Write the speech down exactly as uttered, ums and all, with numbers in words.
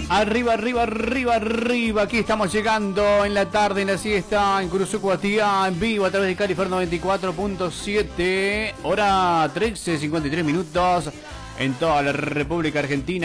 Arriba, arriba, arriba, arriba. Aquí estamos llegando en la tarde, en la siesta, en Curuzucuatía, en vivo a través de Califer noventa y cuatro punto siete. Hora trece, cincuenta y tres minutos en toda la República Argentina.